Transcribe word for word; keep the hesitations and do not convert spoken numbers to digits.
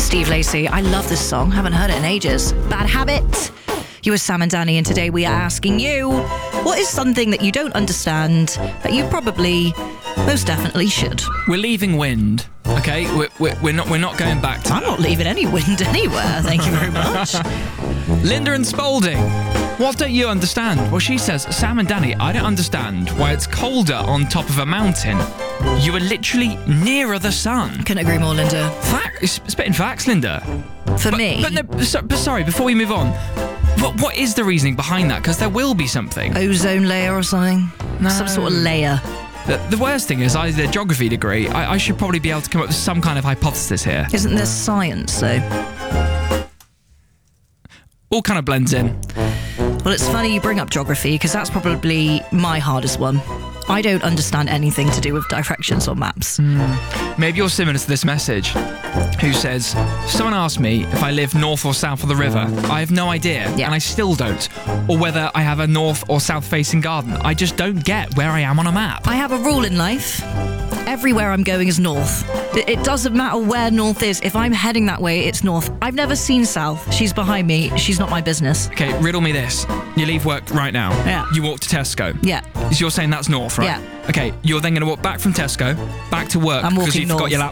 Steve Lacy. I love this song. Haven't heard it in ages. Bad Habit. You were Sam and Danny, and today we are asking you, what is something that you don't understand that you probably most definitely should? We're leaving wind, okay? We're, we're, we're not we're not going back to I'm not leaving any wind anywhere, thank you very much. Linda and Spalding. What don't you understand? Well, she says, Sam and Danny, I don't understand why it's colder on top of a mountain. You are literally nearer the sun. Couldn't agree more, Linda. Fact, spitting facts, Linda. For but, me... But, no, so, but sorry, before we move on, what, what is the reasoning behind that? Because there will be something. Ozone layer or something? No. Some sort of layer. The, the worst thing is, I did a geography degree. I, I should probably be able to come up with some kind of hypothesis here. Isn't there science, though? All kind of blends in. Well, it's funny you bring up geography, because that's probably my hardest one. I don't understand anything to do with directions or maps. Mm. Maybe you're similar to this message, who says, someone asked me if I live north or south of the river. I have no idea, yeah. and I still don't. Or whether I have a north or south facing garden. I just don't get where I am on a map. I have a rule in life. Everywhere I'm going is north. It doesn't matter where north is. If I'm heading that way, it's north. I've never seen south. She's behind me. She's not my business. Okay, riddle me this. You leave work right now. Yeah. You walk to Tesco. Yeah. So you're saying that's north, right? Yeah. Okay, you're then going to walk back from Tesco, back to work I'm because walking you north. forgot your laptop.